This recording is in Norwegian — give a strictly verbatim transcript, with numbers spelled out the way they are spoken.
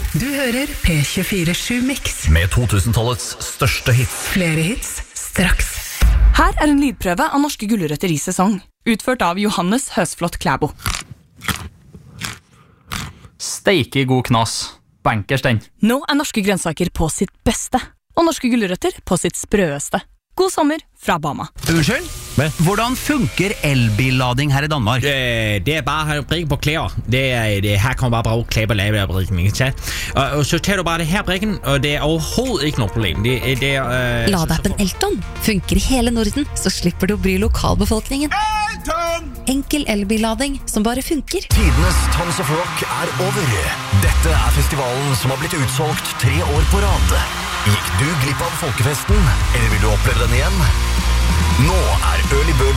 Du hører P tjuefire sju Mix. Med to-tusen-tallets største hits. Flere hits, straks. Her er en lydprøve av norske gulrøtter i sesong, utført av Johannes Høsflot Klæbo. Steike god knas. Bankers den. Nå er norske grønnsaker på sitt beste, og norske gulrøtter på sitt sprøeste. God sommer fra Bama. Unnskyld? Hvordan funker elbillading her i Danmark? Det, det er bare å brikke på klær. Det er, det, her kan man bare bruke klær på lave brikken. Og, og så tar du bare det her brikken, og det er overhovedet ikke noe problem. Det, det er, uh, Ladeappen Elton funker i hele Norden, så slipper du å bry lokalbefolkningen. Elton! Enkel elbillading som bare funker. Tidenes Tons of Rock er over. Dette er festivalen som har blitt utsolgt tre år på rad. Gikk du glipp av folkefesten, eller vil du oppleve den igjen? Nå er Early Bird